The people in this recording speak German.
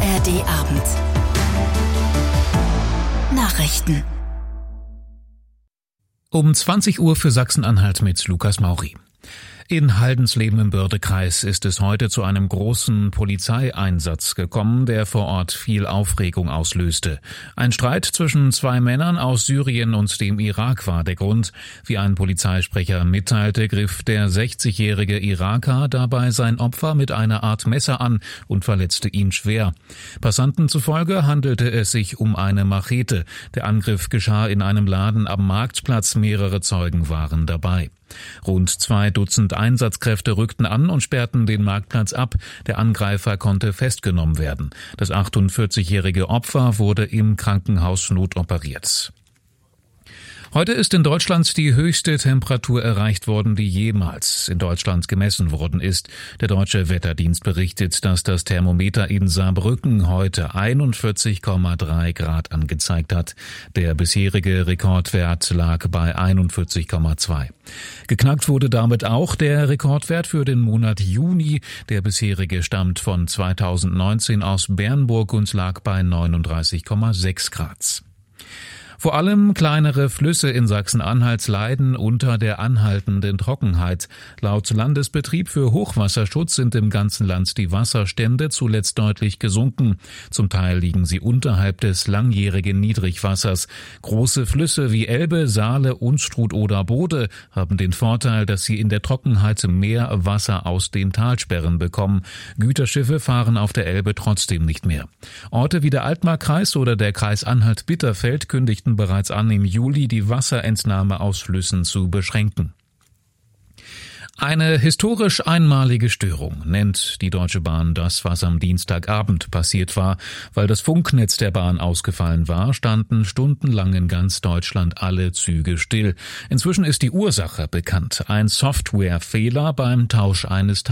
ARD Abend. Nachrichten. Um 20 Uhr für Sachsen-Anhalt mit Lukas Mauri. In Haldensleben im Bördekreis ist es heute zu einem großen Polizeieinsatz gekommen, der vor Ort viel Aufregung auslöste. Ein Streit zwischen zwei Männern aus Syrien und dem Irak war der Grund. Wie ein Polizeisprecher mitteilte, griff der 60-jährige Iraker dabei sein Opfer mit einer Art Messer an und verletzte ihn schwer. Passanten zufolge handelte es sich um eine Machete. Der Angriff geschah in einem Laden am Marktplatz. Mehrere Zeugen waren dabei. Rund 2 Dutzend Einsatzkräfte rückten an und sperrten den Marktplatz ab. Der Angreifer konnte festgenommen werden. Das 48-jährige Opfer wurde im Krankenhaus notoperiert. Heute ist in Deutschland die höchste Temperatur erreicht worden, die jemals in Deutschland gemessen worden ist. Der Deutsche Wetterdienst berichtet, dass das Thermometer in Saarbrücken heute 41,3 Grad angezeigt hat. Der bisherige Rekordwert lag bei 41,2. Geknackt wurde damit auch der Rekordwert für den Monat Juni. Der bisherige stammt von 2019 aus Bernburg und lag bei 39,6 Grad. Vor allem kleinere Flüsse in Sachsen-Anhalt leiden unter der anhaltenden Trockenheit. Laut Landesbetrieb für Hochwasserschutz sind im ganzen Land die Wasserstände zuletzt deutlich gesunken. Zum Teil liegen sie unterhalb des langjährigen Niedrigwassers. Große Flüsse wie Elbe, Saale, Unstrut oder Bode haben den Vorteil, dass sie in der Trockenheit mehr Wasser aus den Talsperren bekommen. Güterschiffe fahren auf der Elbe trotzdem nicht mehr. Orte wie der Altmarkkreis oder der Kreis Anhalt-Bitterfeld kündigten bereits an, im Juli die Wasserentnahme aus Flüssen zu beschränken. Eine historisch einmalige Störung nennt die Deutsche Bahn das, was am Dienstagabend passiert war. Weil das Funknetz der Bahn ausgefallen war, standen stundenlang in ganz Deutschland alle Züge still. Inzwischen ist die Ursache bekannt: ein Softwarefehler beim Tausch eines